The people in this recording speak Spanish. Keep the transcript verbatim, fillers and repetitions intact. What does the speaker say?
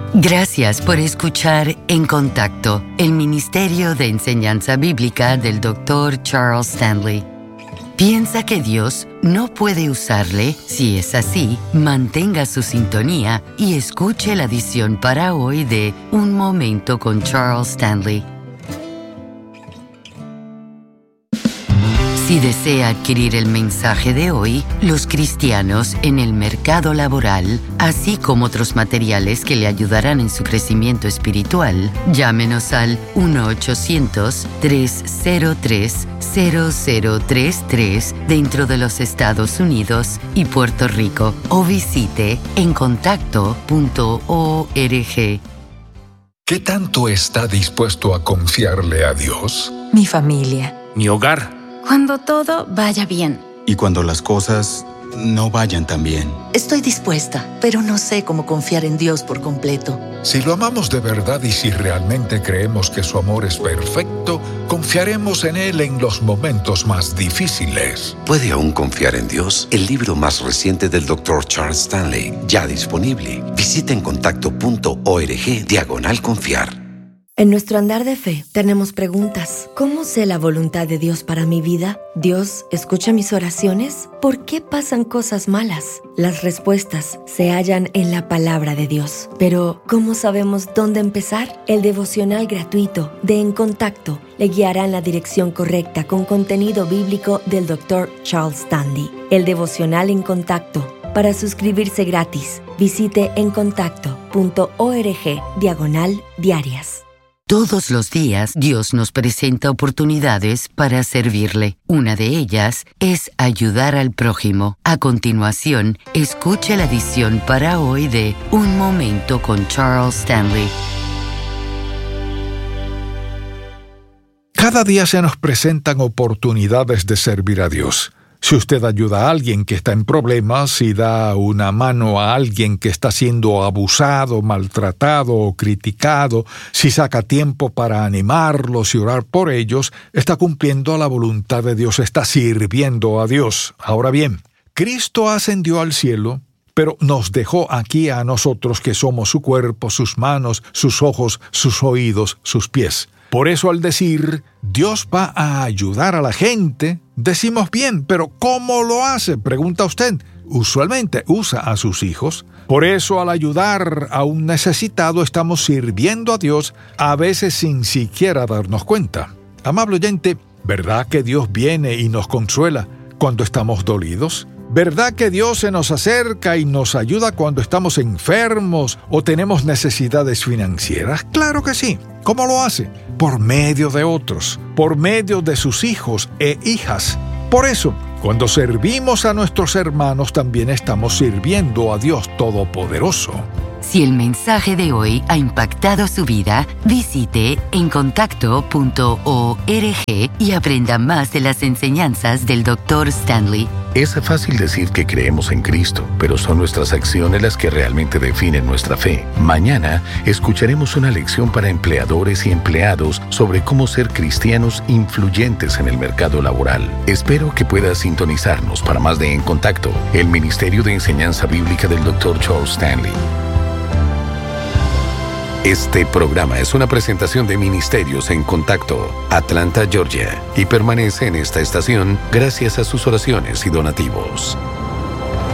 Gracias por escuchar En Contacto, el Ministerio de Enseñanza Bíblica del doctor Charles Stanley. ¿Piensa que Dios no puede usarle? Si es así, mantenga su sintonía y escuche la edición para hoy de Un Momento con Charles Stanley. Si desea adquirir el mensaje de hoy, Los cristianos en el mercado laboral, así como otros materiales que le ayudarán en su crecimiento espiritual, llámenos al uno ochocientos, tres cero tres, cero cero tres tres dentro de los Estados Unidos y Puerto Rico o visite en contacto punto org. ¿Qué tanto está dispuesto a confiarle a Dios? Mi familia. Mi hogar. Cuando todo vaya bien. Y cuando las cosas no vayan tan bien. Estoy dispuesta, pero no sé cómo confiar en Dios por completo. Si lo amamos de verdad y si realmente creemos que su amor es perfecto, confiaremos en Él en los momentos más difíciles. ¿Puede aún confiar en Dios? El libro más reciente del doctor Charles Stanley, ya disponible. Visita en contacto punto org diagonal confiar. En nuestro andar de fe tenemos preguntas. ¿Cómo sé la voluntad de Dios para mi vida? ¿Dios escucha mis oraciones? ¿Por qué pasan cosas malas? Las respuestas se hallan en la palabra de Dios. Pero, ¿cómo sabemos dónde empezar? El devocional gratuito de En Contacto le guiará en la dirección correcta con contenido bíblico del doctor Charles Stanley. El devocional En Contacto. Para suscribirse gratis, visite en contacto punto org diagonal diarias. Todos los días Dios nos presenta oportunidades para servirle. Una de ellas es ayudar al prójimo. A continuación, escuche la edición para hoy de Un Momento con Charles Stanley. Cada día se nos presentan oportunidades de servir a Dios. Si usted ayuda a alguien que está en problemas, si da una mano a alguien que está siendo abusado, maltratado o criticado, si saca tiempo para animarlos y orar por ellos, está cumpliendo la voluntad de Dios, está sirviendo a Dios. Ahora bien, Cristo ascendió al cielo, pero nos dejó aquí a nosotros que somos su cuerpo, sus manos, sus ojos, sus oídos, sus pies. Por eso al decir, Dios va a ayudar a la gente, decimos bien, pero ¿cómo lo hace? Pregunta usted. Usualmente usa a sus hijos. Por eso al ayudar a un necesitado estamos sirviendo a Dios, a veces sin siquiera darnos cuenta. Amable oyente, ¿verdad que Dios viene y nos consuela cuando estamos dolidos? ¿Verdad que Dios se nos acerca y nos ayuda cuando estamos enfermos o tenemos necesidades financieras? Claro que sí. ¿Cómo lo hace? Por medio de otros, por medio de sus hijos e hijas. Por eso, cuando servimos a nuestros hermanos, también estamos sirviendo a Dios Todopoderoso. Si el mensaje de hoy ha impactado su vida, visite en contacto punto org y aprenda más de las enseñanzas del doctor Stanley. Es fácil decir que creemos en Cristo, pero son nuestras acciones las que realmente definen nuestra fe. Mañana escucharemos una lección para empleadores y empleados sobre cómo ser cristianos influyentes en el mercado laboral. Espero que pueda sintonizarnos para más de En Contacto, el Ministerio de Enseñanza Bíblica del doctor Charles Stanley. Este programa es una presentación de Ministerios en Contacto, Atlanta, Georgia, y permanece en esta estación gracias a sus oraciones y donativos.